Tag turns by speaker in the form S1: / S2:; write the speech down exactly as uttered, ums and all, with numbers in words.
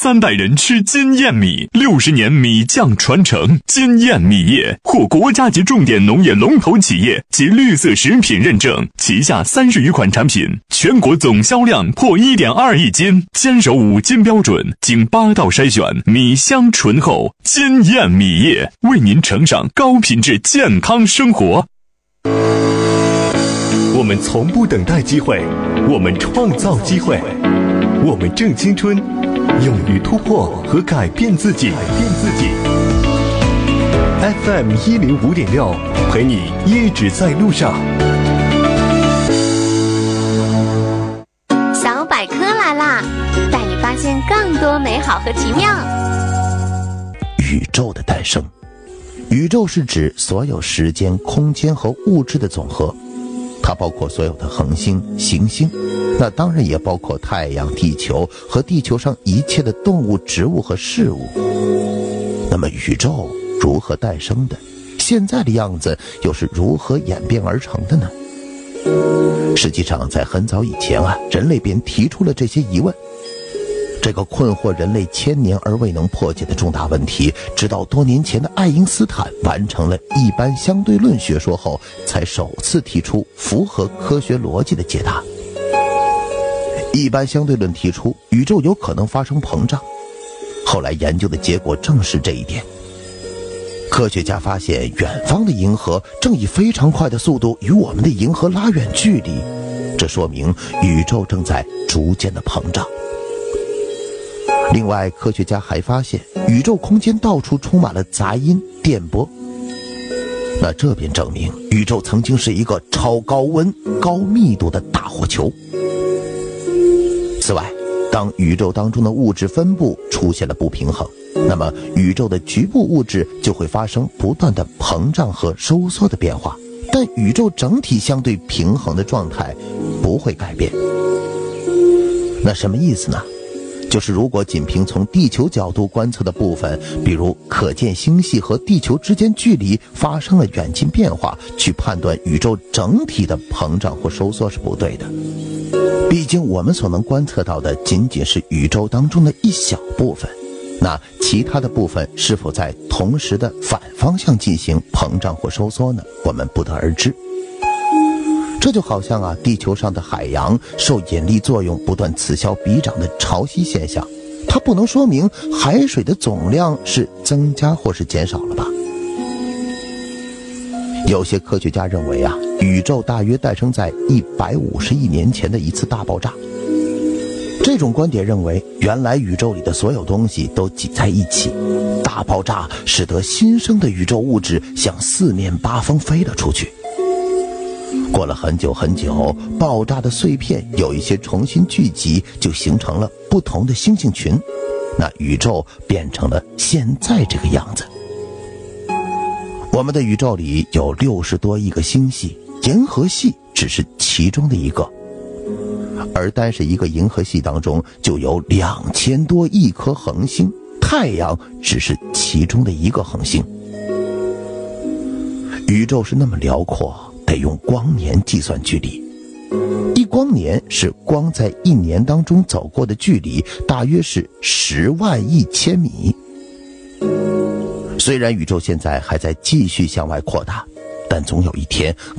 S1: 三代人吃金燕米，六十年米酱传承。金燕米业获国家级重点农业龙头企业及绿色食品认证，旗下三十余款产品，全国总销量破 一点二亿斤，坚守五金标准，经八道筛选，米香醇厚。金燕米业为您呈上高品质健康生活。
S2: 我们从不等待机会，我们创造机会，我们正青春，勇于突破和改变自己。改变自己。F M 一零五点六，陪你一直在路上。
S3: 小百科来啦，带你发现更多美好和奇妙。
S4: 宇宙的诞生，宇宙是指所有时间、空间和物质的总和。它包括所有的恒星、行星，那当然也包括太阳、地球和地球上一切的动物、植物和事物。那么宇宙如何诞生的？现在的样子又是如何演变而成的呢？实际上在很早以前啊，人类便提出了这些疑问。这个困惑人类千年而未能破解的重大问题，直到多年前的爱因斯坦完成了一般相对论学说后，才首次提出符合科学逻辑的解答。一般相对论提出宇宙有可能发生膨胀，后来研究的结果证实这一点。科学家发现远方的银河正以非常快的速度与我们的银河拉远距离，这说明宇宙正在逐渐的膨胀。另外，科学家还发现宇宙空间到处充满了杂音、电波，那这便证明宇宙曾经是一个超高温、高密度的大火球。此外，当宇宙当中的物质分布出现了不平衡，那么宇宙的局部物质就会发生不断的膨胀和收缩的变化，但宇宙整体相对平衡的状态不会改变。那什么意思呢？就是如果仅凭从地球角度观测的部分，比如可见星系和地球之间距离发生了远近变化，去判断宇宙整体的膨胀或收缩是不对的。毕竟我们所能观测到的仅仅是宇宙当中的一小部分，那其他的部分是否在同时的反方向进行膨胀或收缩呢？我们不得而知。这就好像啊，地球上的海洋受引力作用不断此消彼长的潮汐现象，它不能说明海水的总量是增加或是减少了吧？有些科学家认为啊，宇宙大约诞生在一百五十亿年前的一次大爆炸。这种观点认为，原来宇宙里的所有东西都挤在一起，大爆炸使得新生的宇宙物质向四面八方飞了出去。过了很久很久，爆炸的碎片有一些重新聚集，就形成了不同的星星群，那宇宙变成了现在这个样子。我们的宇宙里有六十多亿个星系，银河系只是其中的一个，而单是一个银河系当中就有两千多亿颗恒星，太阳只是其中的一个恒星。宇宙是那么辽阔，得用光年计算距离。一光年是光在一年当中走过的距离，大约是十万亿千米。虽然宇宙现在还在继续向外扩大，但总有一天